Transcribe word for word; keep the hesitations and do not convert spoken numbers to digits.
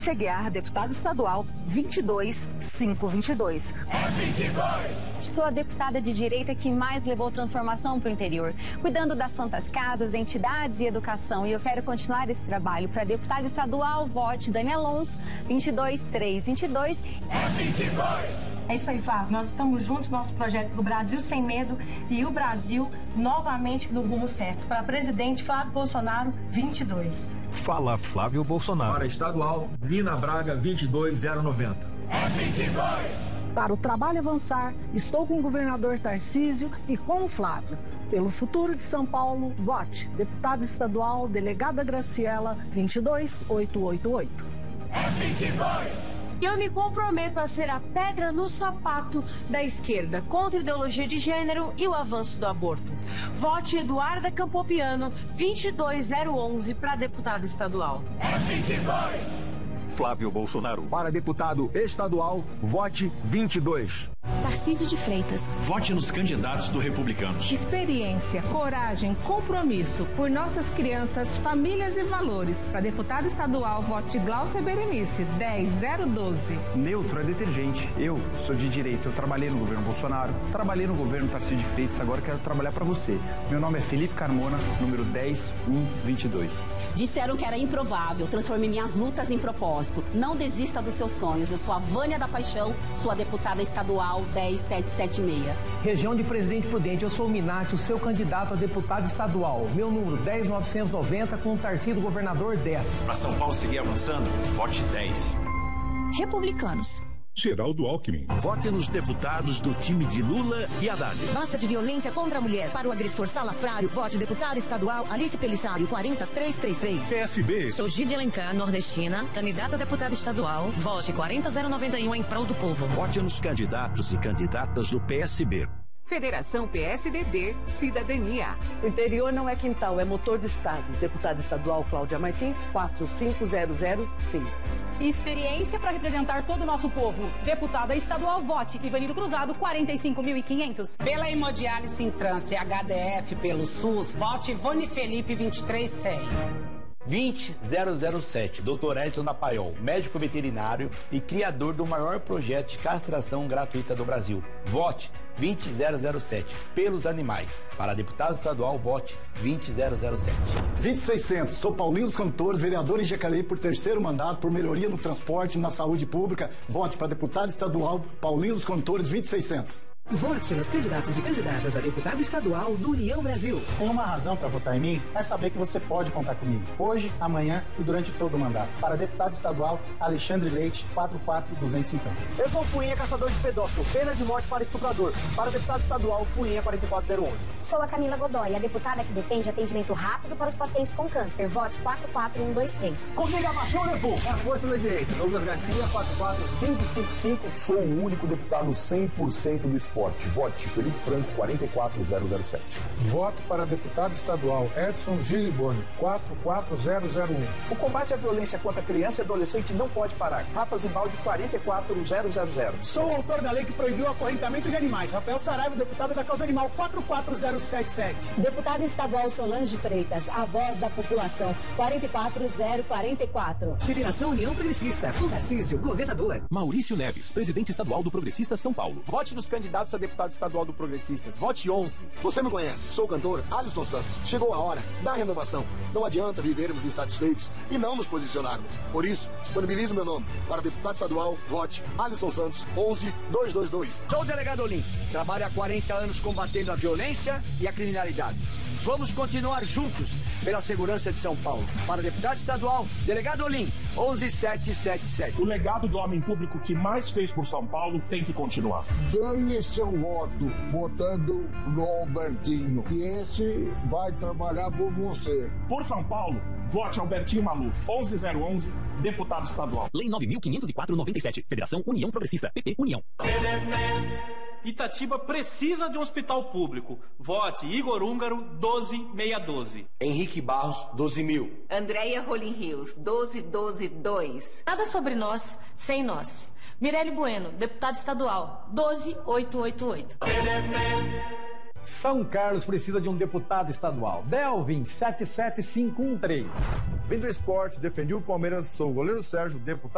Seguiar, deputado estadual vinte e dois mil quinhentos e vinte e dois. É vinte e dois! Sou a deputada de direita que mais levou transformação para o interior, cuidando das santas casas, entidades e educação. E eu quero continuar esse trabalho. Para deputada estadual, vote Dani Alonso, vinte e dois mil trezentos e vinte e dois. É vinte e dois! É isso aí, Flávio. Nós estamos juntos no nosso projeto do Brasil Sem Medo e o Brasil novamente no rumo certo. Para presidente Flávio Bolsonaro, vinte e dois. Fala Flávio Bolsonaro. Para estadual, Lina Braga, vinte e dois mil noventa. É vinte e dois! Para o trabalho avançar, estou com o governador Tarcísio e com o Flávio. Pelo futuro de São Paulo, vote deputada estadual, delegada Graciela, vinte e dois mil oitocentos e oitenta e oito. É vinte e dois! Eu me comprometo a ser a pedra no sapato da esquerda contra a ideologia de gênero e o avanço do aborto. Vote Eduarda Campopiano, vinte e dois mil onze, para deputada estadual. É vinte e dois! Flávio Bolsonaro. Para deputado estadual, vote vinte e dois. Tarcísio de Freitas. Vote nos candidatos do Republicanos. Experiência, coragem, compromisso por nossas crianças, famílias e valores. Para deputado estadual, vote Glaucia Berenice, dez mil doze. Neutro é detergente. Eu sou de direita. Eu trabalhei no governo Bolsonaro, trabalhei no governo Tarcísio de Freitas, agora quero trabalhar para você. Meu nome é Felipe Carmona, número dez mil cento e vinte e dois. Disseram que era improvável. Transforme minhas lutas em propósito. Não desista dos seus sonhos. Eu sou a Vânia da Paixão, sua deputada estadual dez mil setecentos e setenta e seis. Região de Presidente Prudente, eu sou o Minati, o seu candidato a deputado estadual. Meu número dez mil novecentos e noventa, com o Tarcísio governador dez. Para São Paulo seguir avançando, vote dez. Republicanos. Geraldo Alckmin. Vote nos deputados do time de Lula e Haddad. Basta de violência contra a mulher. Para o agressor salafrário, vote deputada estadual Alice Pelissário, quarenta mil trezentos e trinta e três. P S B. Sou Gide Alencar, nordestina, candidata a deputada estadual. Vote quarenta mil noventa e um em prol do povo. Vote nos candidatos e candidatas do P S B. Federação P S D B, Cidadania. O interior não é quintal, é motor do Estado. Deputada estadual Cláudia Martins, quatro cinco zero zero cinco. Experiência para representar todo o nosso povo. Deputada estadual, vote Ivanildo Cruzado, quarenta e cinco mil e quinhentos. Pela hemodiálise em trânsito e H D F pelo SUS, vote Ivone Felipe, vinte e três mil e cem. vinte mil e sete, doutor Edson Napaiol, médico veterinário e criador do maior projeto de castração gratuita do Brasil. Vote vinte mil e sete, pelos animais. Para deputado estadual, vote vinte mil e sete. vinte e seiscentos, sou Paulinho dos Cantores, vereador em Jacareí por terceiro mandato, por melhoria no transporte e na saúde pública. Vote para deputado estadual, Paulinho dos Cantores, vinte e seiscentos. Vote nos candidatos e candidatas a deputado estadual do União Brasil. Tem uma razão para votar em mim? É saber que você pode contar comigo. Hoje, amanhã e durante todo o mandato. Para deputado estadual, Alexandre Leite, quatro quatro duzentos e cinquenta. Eu sou Fuinha, caçador de pedófilo. Pena de morte para estuprador. Para deputado estadual, Fuinha, quarenta e quatro zero onze. Sou a Camila Godoy, a deputada que defende atendimento rápido para os pacientes com câncer. Vote quatro quatro um dois três. Comigo a Machão Levu. É a força da direita. Douglas Garcia, quatro quatro cinco cinco cinco. Sou o único deputado cem por cento do esporte. Vote Felipe Franco, quarenta e quatro zero zero sete. Voto para deputado estadual Edson Giliboni, quatro quatro zero zero um. O combate à violência contra criança e adolescente não pode parar. Rafa Zimbaldi, quarenta e quatro zero zero zero. Sou o autor da lei que proibiu o acorrentamento de animais. Rafael Saraiva, deputado da causa animal, quatro quatro zero sete sete. Deputada estadual Solange Freitas, a voz da população, quarenta e quatro zero quarenta e quatro. Federação União Progressista, com Tarcísio, governador. Maurício Neves, presidente estadual do Progressista São Paulo. Vote nos candidatos a deputado estadual do Progressistas. Vote onze. Você me conhece, sou o cantor Alisson Santos. Chegou a hora da renovação. Não adianta vivermos insatisfeitos e não nos posicionarmos. Por isso, disponibilizo meu nome. Para deputado estadual, vote Alisson Santos, onze dois dois dois. Sou o delegado Olim. Trabalho há quarenta anos combatendo a violência e a criminalidade. Vamos continuar juntos pela segurança de São Paulo. Para deputado estadual, delegado Olim, onze sete sete sete. O legado do homem público que mais fez por São Paulo tem que continuar. Ganhe seu voto votando no Albertinho, que esse vai trabalhar por você. Por São Paulo, vote Albertinho Maluf, onze zero onze, deputado estadual. Lei nove mil quinhentos e quatro noventa e sete. Federação União Progressista. P P União. Itatiba precisa de um hospital público. Vote Igor Húngaro, doze mil seiscentos e doze. Henrique Barros, doze mil. Andréia Rolim Rios, doze doze dois. Nada sobre nós, sem nós. Mirelle Bueno, deputada estadual, doze mil oitocentos e oitenta e oito. São Carlos precisa de um deputado estadual. Delvin, sete sete cinco um três. Vem do esporte, defendi o Palmeiras, sou o goleiro Sérgio, deputado